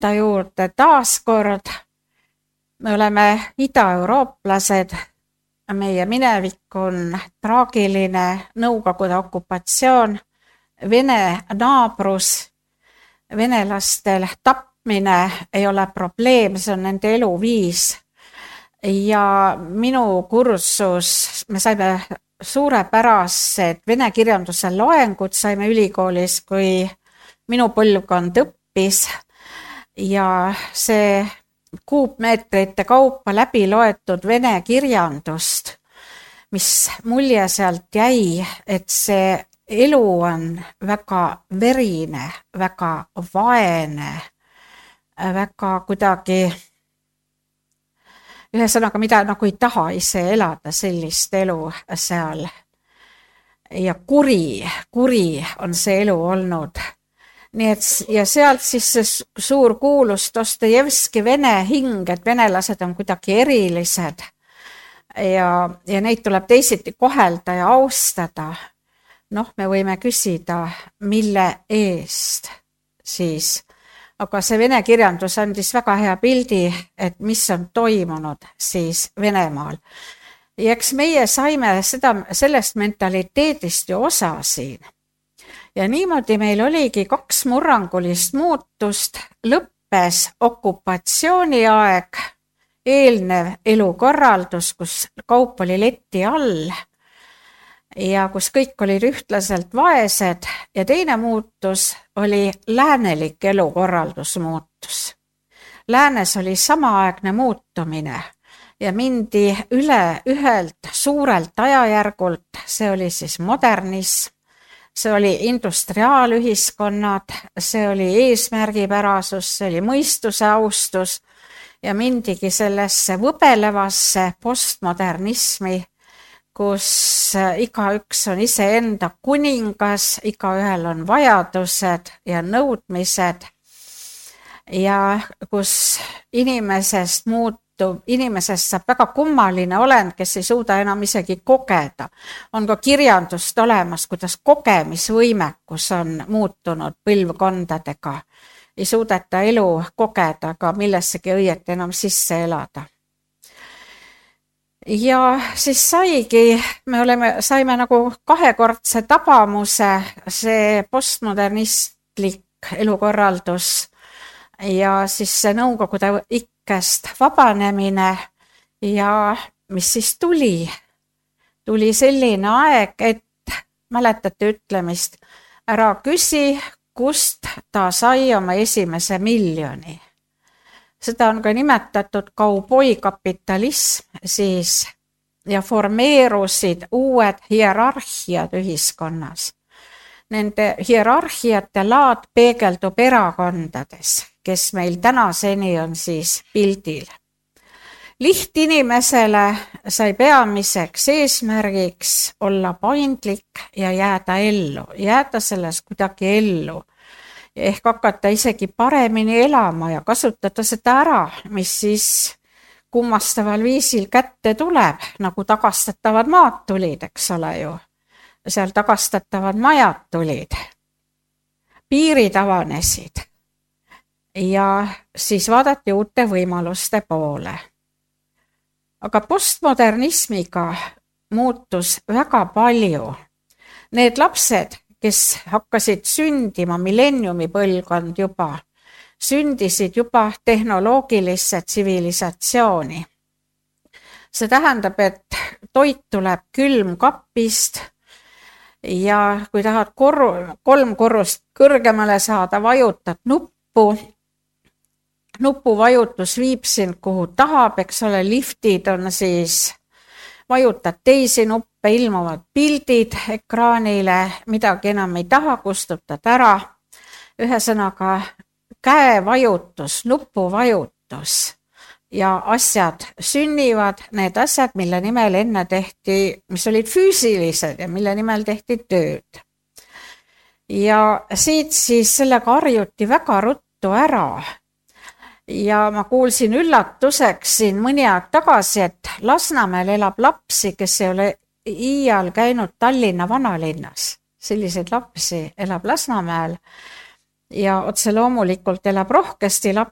saate juurde taas kord. Me oleme idaeurooplased. Meie minevik on traagiline Nõukogude okupatsioon, Vene naabrus, venelastel tapmine ei ole probleem, see on nende eluviis. Ja minu kursus, me saime suurepärased vene kirjanduse loengud, saime ülikoolis, kui minu põlvkond õppis ja see kuupmeetrite kaupa läbi loetud vene kirjandust, mis mulje sealt jäi, et see elu on väga verine, väga vaene, väga kuidagi, ühesõnaga, mida nagu ei taha ise elada sellist elu seal. Ja kuri on see elu olnud. Nii et, ja sealt siis see suur kuulus Dostojevski vene hing, et venelased on kuidagi erilised ja neid tuleb teisiti kohelda ja austada. Me võime küsida, mille eest siis. Aga see vene kirjandus andis väga hea pildi, et mis on toimunud siis Venemaal. Ja eks meie saime sellest mentaliteedist ju osa siin. Ja niimoodi meil oligi 2 murrangulist muutust, lõppes okupatsiooniaeg, eelnev elukorraldus, kus kaup oli leti all ja kus kõik olid ühtlaselt vaesed ja teine muutus oli läänelik elukorraldus muutus. Läänes oli samaaegne muutumine ja mindi üle ühelt suurelt ajajärgult, see oli siis modernism, see oli industriaalühiskonnad, see oli eesmärgipärasus, see oli mõistuse austus ja mindigi sellesse võbelevasse postmodernismi, kus igaüks on iseenda kuningas, igaühel on vajadused ja nõudmised ja kus inimesest saab väga kummaline olend, kes ei suuda enam isegi kogeda. On ka kirjandust olemas, kuidas kogemisvõimekus on muutunud põlvkondadega. Ei suudeta elu kogeda, aga millessegi õieti enam sisse elada. Ja siis saime nagu kahekordse tabamuse, see postmodernistlik elukorraldus ja siis see Nõukogude ikkest vabanemine ja mis siis tuli? Tuli selline aeg, et mäletate ütlemist, ära küsi, kust ta sai oma esimese miljoni. Seda on ka nimetatud kauboikapitalism siis ja formeerusid uued hierarhiad ühiskonnas. Nende hierarhiate laad peegeldub erakondades, kes meil tänaseni on siis pildil. Lihtinimesele sai peamiseks eesmärgiks olla paindlik ja jääda selles kuidagi ellu. Ehk hakata isegi paremini elama ja kasutada seda ära, mis siis kummastaval viisil kätte tuleb, nagu tagastatavad maad tulid, eks ole ju. Seal tagastatavad majad tulid, piirid avanesid ja siis vaadati uute võimaluste poole. Aga postmodernismiga muutus väga palju. Need lapsed, kes hakkasid sündima, millenniumi põlvkond juba, sündisid juba tehnoloogilisse tsivilisatsiooni. See tähendab, et toit tuleb külmkapist ja kui tahad 3 korrust kõrgemale saada, vajutad nuppu. Nupuvajutus viib sind kuhu tahab, eks ole, liftid on siis, vajutad teisi nuppe, ilmuvad pildid ekraanile, midagi enam ei taha, kustutad ära. Ühesõnaga, käevajutus, nupuvajutus ja asjad sünnivad, need asjad, mille nimel enne tehti, mis olid füüsilised ja mille nimel tehti tööd. Ja siit siis sellega harjuti väga ruttu ära. Ja ma kuulsin üllatuseks siin mõni aeg tagasi, et Lasnamäel elab lapsi, kes ei ole iial käinud Tallinna vanalinnas. Selliseid lapsi elab Lasnamäel ja otse loomulikult elab rohkesti